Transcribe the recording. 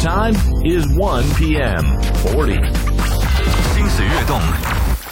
time is 1 p.m. 40. 心水跃动，